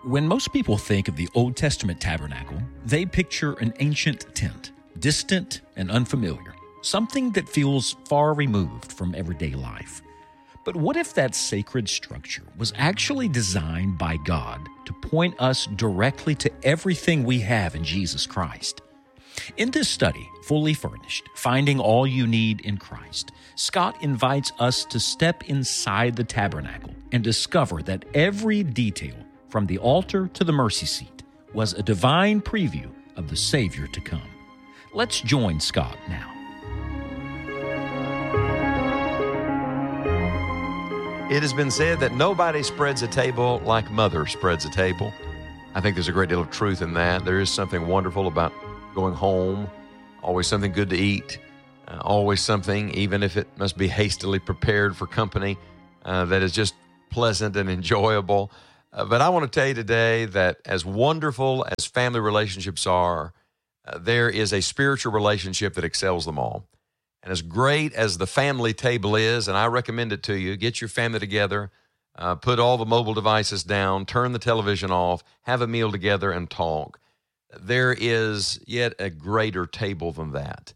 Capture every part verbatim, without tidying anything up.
When most people think of the Old Testament tabernacle, they picture an ancient tent, distant and unfamiliar, something that feels far removed from everyday life. But what if that sacred structure was actually designed by God to point us directly to everything we have in Jesus Christ? In this study, Fully Furnished, Finding All You Need in Christ, Scott invites us to step inside the tabernacle and discover that every detail, from the altar to the mercy seat, was a divine preview of the Savior to come. Let's join Scott now. It has been said that nobody spreads a table like mother spreads a table. I think there's a great deal of truth in that. There is something wonderful about going home, always something good to eat, uh, always something, even if it must be hastily prepared for company, uh, that is just pleasant and enjoyable. Uh, but I want to tell you today that as wonderful as family relationships are, uh, there is a spiritual relationship that excels them all. And as great as the family table is, and I recommend it to you, get your family together, uh, put all the mobile devices down, turn the television off, have a meal together and talk. There is yet a greater table than that.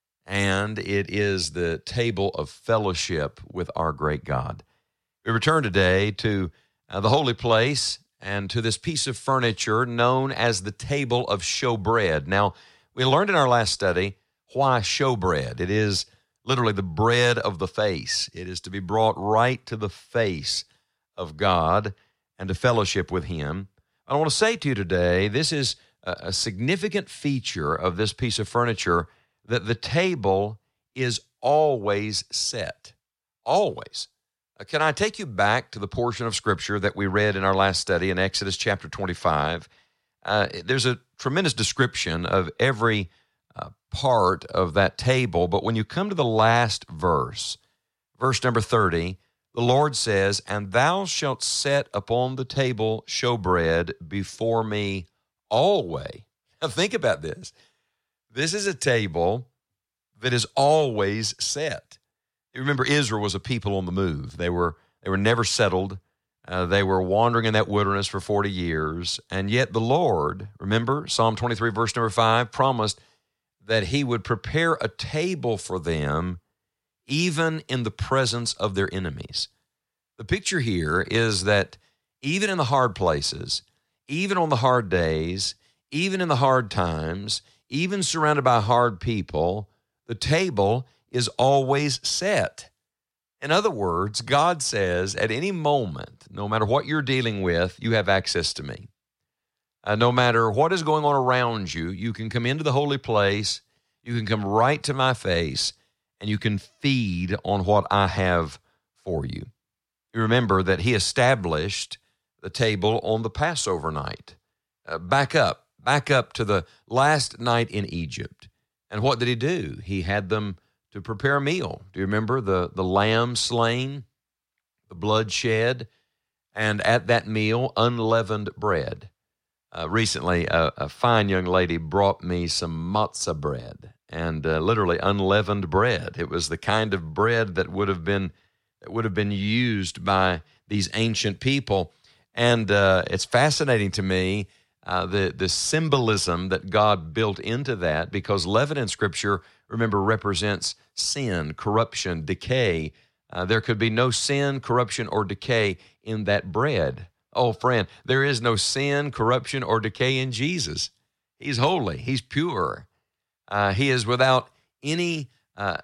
And it is the table of fellowship with our great God. We return today to uh, the holy place and to this piece of furniture known as the table of showbread. Now, we learned in our last study why showbread. It is literally the bread of the face. It is to be brought right to the face of God and to fellowship with Him. I want to say to you today, this is a, a significant feature of this piece of furniture, that the table is always set. Always. Uh, can I take you back to the portion of Scripture that we read in our last study in Exodus chapter twenty-five? Uh, there's a tremendous description of every uh, part of that table, but when you come to the last verse, verse number thirty, the Lord says, "And thou shalt set upon the table showbread before me always." Now think about this. This is a table that is always set. You remember, Israel was a people on the move. They were they were never settled. Uh, they were wandering in that wilderness for forty years. And yet the Lord, remember, Psalm twenty-three, verse number five, promised that He would prepare a table for them even in the presence of their enemies. The picture here is that even in the hard places, even on the hard days, even in the hard times, even surrounded by hard people, the table is always set. In other words, God says at any moment, no matter what you're dealing with, you have access to me. Uh, no matter what is going on around you, you can come into the holy place, you can come right to my face, and you can feed on what I have for you. You remember that He established the table on the Passover night. Uh, back up, back up to the last night in Egypt. And what did He do? He had them to prepare a meal. Do you remember the, the lamb slain, the blood shed, and at that meal, unleavened bread? Uh, recently, a, a fine young lady brought me some matzah bread, and uh, literally unleavened bread. It was the kind of bread that would have been that would have been used by these ancient people. And uh, it's fascinating to me uh, the the symbolism that God built into that, because leaven in Scripture, remember, represents sin, corruption, decay. Uh, there could be no sin, corruption, or decay in that bread. Oh, friend, there is no sin, corruption, or decay in Jesus. He's holy. He's pure. Uh, he is without any uh,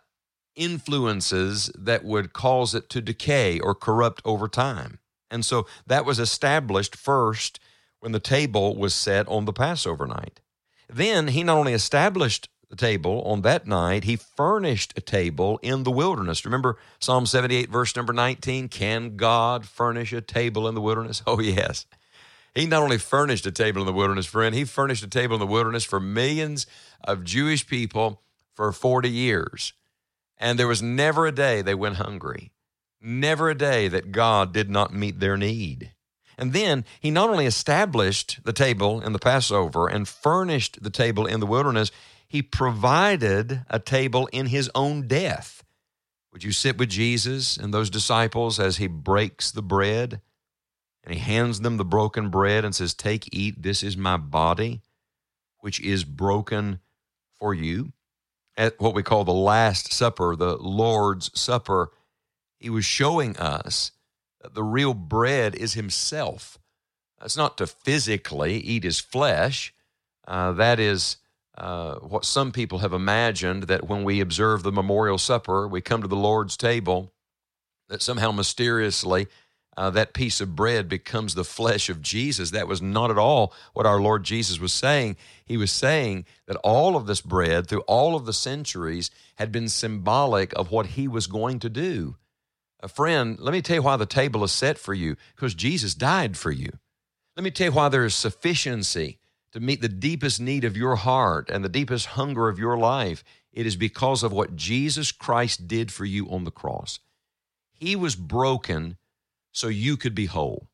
influences that would cause it to decay or corrupt over time. And so that was established first when the table was set on the Passover night. Then He not only established the table on that night, He furnished a table in the wilderness. Remember Psalm seventy-eight, verse number nineteen, can God furnish a table in the wilderness? Oh, yes. He not only furnished a table in the wilderness, friend, He furnished a table in the wilderness for millions of Jewish people for forty years. And there was never a day they went hungry, never a day that God did not meet their need. And then He not only established the table in the Passover and furnished the table in the wilderness, He provided a table in His own death. Would you sit with Jesus and those disciples as He breaks the bread And he hands them the broken bread and says, take, eat, this is my body, which is broken for you. At what we call the Last Supper, the Lord's Supper, he was showing us that the real bread is himself. It's not to physically eat his flesh. Uh, that is uh, what some people have imagined, that when we observe the memorial supper, we come to the Lord's table, that somehow mysteriously Uh, that piece of bread becomes the flesh of Jesus. That was not at all what our Lord Jesus was saying. He was saying that all of this bread, through all of the centuries, had been symbolic of what he was going to do. A friend, let me tell you why the table is set for you, because Jesus died for you. Let me tell you why there is sufficiency to meet the deepest need of your heart and the deepest hunger of your life. It is because of what Jesus Christ did for you on the cross. He was broken so you could be whole.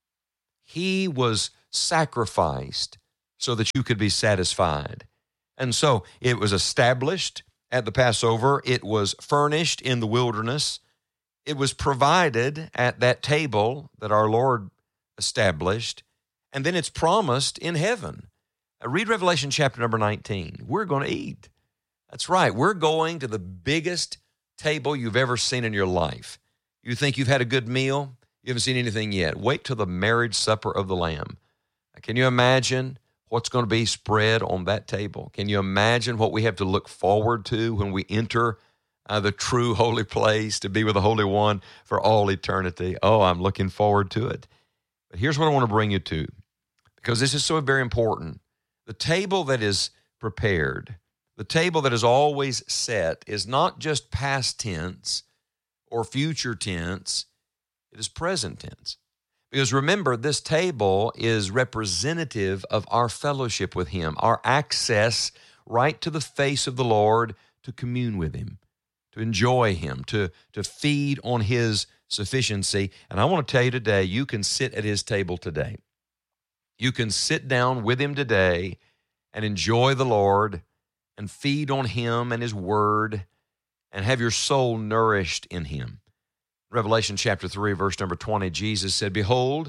He was sacrificed so that you could be satisfied. And so it was established at the Passover. It was furnished in the wilderness. It was provided at that table that our Lord established. And then it's promised in heaven. Read Revelation chapter number nineteen. We're going to eat. That's right. We're going to the biggest table you've ever seen in your life. You think you've had a good meal? You haven't seen anything yet. Wait till the marriage supper of the Lamb. Can you imagine what's going to be spread on that table? Can you imagine what we have to look forward to when we enter uh, the true holy place to be with the Holy One for all eternity? Oh, I'm looking forward to it. But here's what I want to bring you to, because this is so very important. The table that is prepared, the table that is always set, is not just past tense or future tense. It is present tense. Because remember, this table is representative of our fellowship with him, our access right to the face of the Lord to commune with him, to enjoy him, to, to feed on his sufficiency. And I want to tell you today, you can sit at his table today. You can sit down with him today and enjoy the Lord and feed on him and his word and have your soul nourished in him. Revelation chapter three, verse number twenty, Jesus said, behold,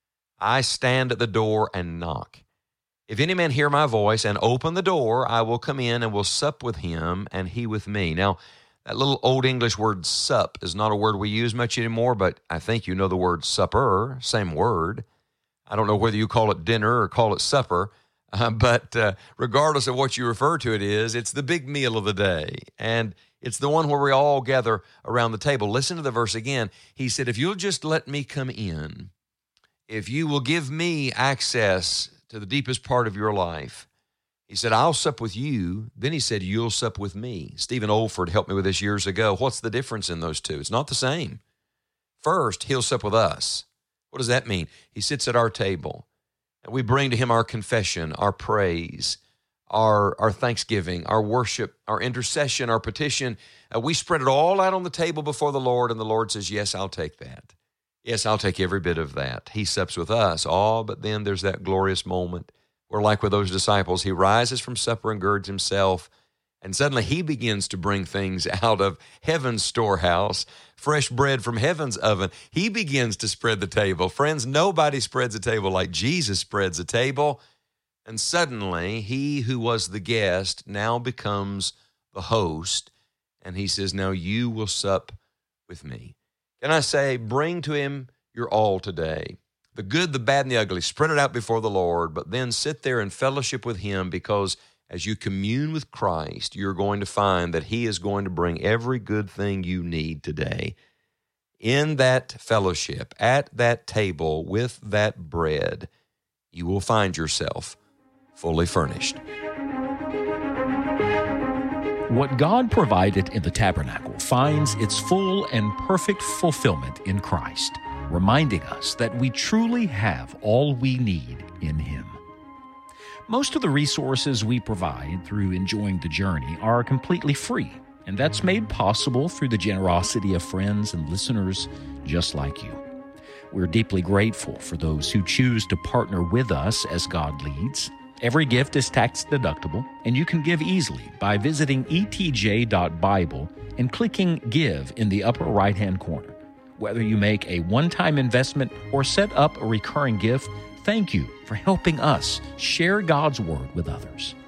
I stand at the door and knock. If any man hear my voice and open the door, I will come in and will sup with him and he with me. Now, that little old English word sup is not a word we use much anymore, but I think you know the word supper, same word. I don't know whether you call it dinner or call it supper, uh, but uh, regardless of what you refer to it is, it's the big meal of the day. And it's the one where we all gather around the table. Listen to the verse again. He said, if you'll just let me come in, if you will give me access to the deepest part of your life, he said, I'll sup with you. Then he said, you'll sup with me. Stephen Olford helped me with this years ago. What's the difference in those two? It's not the same. First, he'll sup with us. What does that mean? He sits at our table, and we bring to him our confession, our praise, our, our thanksgiving, our worship, our intercession, our petition. Uh, we spread it all out on the table before the Lord, and the Lord says, yes, I'll take that. Yes, I'll take every bit of that. He sups with us. Oh, but then there's that glorious moment where, like with those disciples, he rises from supper and girds himself, and suddenly he begins to bring things out of heaven's storehouse, fresh bread from heaven's oven. He begins to spread the table. Friends, nobody spreads a table like Jesus spreads a table. And suddenly, he who was the guest now becomes the host, and he says, now you will sup with me. Can I say, bring to him your all today. The good, the bad, and the ugly. Spread it out before the Lord, but then sit there in fellowship with him, because as you commune with Christ, you're going to find that he is going to bring every good thing you need today. In that fellowship, at that table, with that bread, you will find yourself fully furnished. What God provided in the tabernacle finds its full and perfect fulfillment in Christ, reminding us that we truly have all we need in him. Most of the resources we provide through enjoying the journey are completely free, and that's made possible through the generosity of friends and listeners just like you. We're deeply grateful for those who choose to partner with us as God leads. Every gift is tax deductible, and you can give easily by visiting e t j dot bible and clicking Give in the upper right-hand corner. Whether you make a one-time investment or set up a recurring gift, thank you for helping us share God's Word with others.